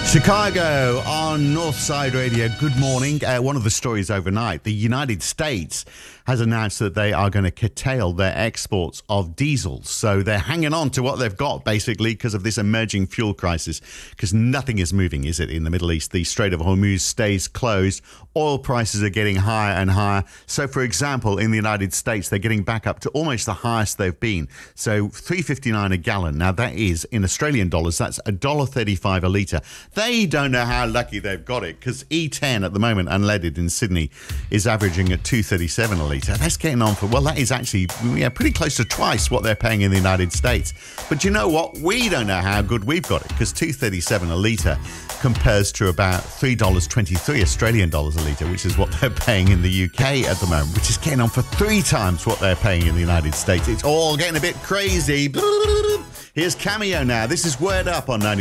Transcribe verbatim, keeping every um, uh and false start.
Chicago on Northside Radio. Good morning. Uh, one of the stories overnight, the United States has announced that they are going to curtail their exports of diesel. So they're hanging on to what they've got, basically, because of this emerging fuel crisis, because nothing is moving, is it, in the Middle East? The Strait of Hormuz stays closed. Oil prices are getting higher and higher. So, for example, in the United States, they're getting back up to almost the highest they've been. So three fifty-nine a gallon. Now, that is, in Australian dollars, that's one dollar thirty-five a litre. They don't know how lucky they've got it, because E ten at the moment, unleaded in Sydney, is averaging at two thirty-seven a litre. That's getting on for, well, that is actually yeah, pretty close to twice what they're paying in the United States. But you know what? We don't know how good we've got it, because two thirty-seven a litre compares to about three dollars twenty-three Australian dollars a litre, which is what they're paying in the U K at the moment, which is getting on for three times what they're paying in the United States. It's all getting a bit crazy. Here's Cameo now. This is Word Up on ninety.